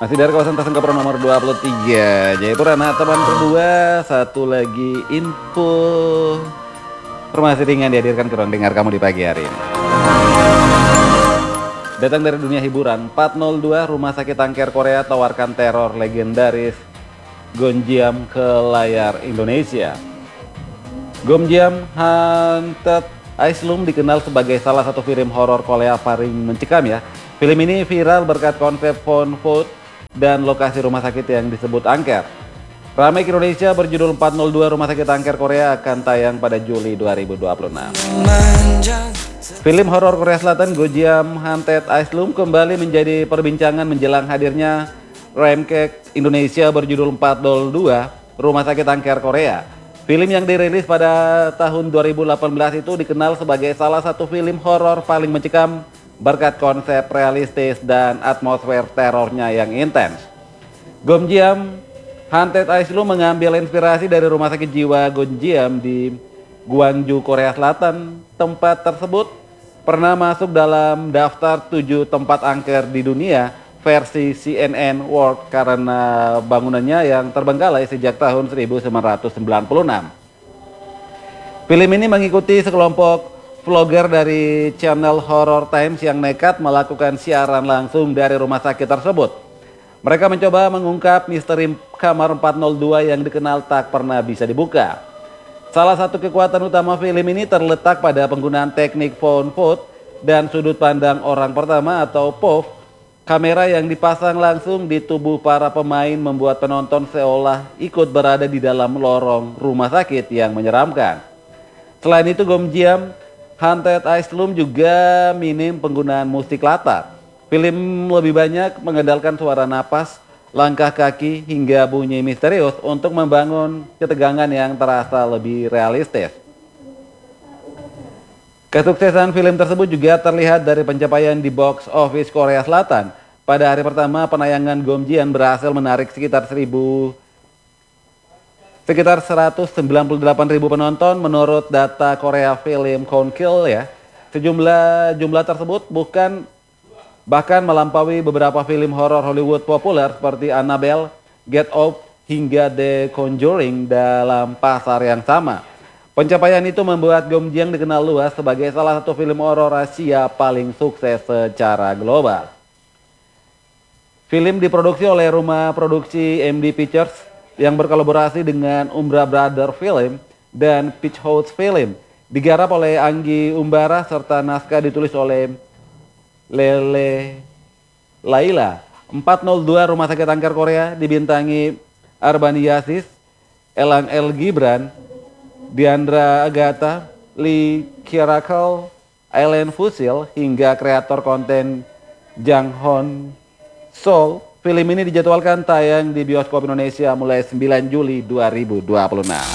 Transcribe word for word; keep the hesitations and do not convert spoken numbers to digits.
Masih dari kawasan Tasengkapura nomor dua puluh tiga Jayapura. Nah teman kedua, satu lagi info informasi ringan dihadirkan ke ruang dengar kamu di pagi hari ini. Datang dari dunia hiburan, empat nol dua Rumah Sakit Angker Korea tawarkan teror legendaris Gonjiam ke layar Indonesia. Gonjiam Haunted Asylum dikenal sebagai salah satu film horor Korea paling mencekam ya. Film ini viral berkat konsep found footage dan lokasi rumah sakit yang disebut angker. Ramai ke Indonesia berjudul empat nol dua Rumah Sakit Angker Korea akan tayang pada Juli dua ribu dua puluh enam. Film horor Korea Selatan Gonjiam Haunted Asylum kembali menjadi perbincangan menjelang hadirnya remake Indonesia berjudul empat nol dua Rumah Sakit Angker Korea. Film yang dirilis pada tahun dua ribu delapan belas itu dikenal sebagai salah satu film horor paling mencekam berkat konsep realistis dan atmosfer terornya yang intens. Gonjiam Haunted Asylum mengambil inspirasi dari rumah sakit jiwa Gonjiam di Gwangju, Korea Selatan. Tempat tersebut pernah masuk dalam daftar tujuh tempat angker di dunia versi C N N World karena bangunannya yang terbengkalai sejak tahun seribu sembilan ratus sembilan puluh enam. Film ini mengikuti sekelompok vlogger dari channel Horror Times yang nekat melakukan siaran langsung dari rumah sakit tersebut. Mereka mencoba mengungkap misteri kamar empat nol dua yang dikenal tak pernah bisa dibuka. Salah satu kekuatan utama film ini terletak pada penggunaan teknik found footage dan sudut pandang orang pertama atau P O V. Kamera yang dipasang langsung di tubuh para pemain membuat penonton seolah ikut berada di dalam lorong rumah sakit yang menyeramkan. Selain itu, Gonjiam Haunted Asylum juga minim penggunaan musik latar. Film lebih banyak mengandalkan suara napas, langkah kaki, hingga bunyi misterius untuk membangun ketegangan yang terasa lebih realistis. Kesuksesan film tersebut juga terlihat dari pencapaian di box office Korea Selatan. Pada hari pertama penayangan Gonjiam berhasil menarik sekitar seribu sekitar seratus sembilan puluh delapan ribu penonton menurut data Korea Film Council ya. Sejumlah jumlah tersebut bukan bahkan melampaui beberapa film horor Hollywood populer seperti Annabelle, Get Out hingga The Conjuring dalam pasar yang sama. Pencapaian itu membuat Gonjiam dikenal luas sebagai salah satu film horor Asia paling sukses secara global. Film diproduksi oleh rumah produksi M D Pictures yang berkolaborasi dengan Umbra Brother Film dan Peach House Film. Digarap oleh Anggi Umbara serta naskah ditulis oleh Lele Laila. empat nol dua Rumah Sakit Angker Korea dibintangi Arbani Yasis, Elang El Gibran, Diandra Agatha, Lee Kirakel, Aileen Fusil, hingga kreator konten Jang Hon Sol. Film ini dijadwalkan tayang di bioskop Indonesia mulai sembilan Juli dua ribu dua puluh enam.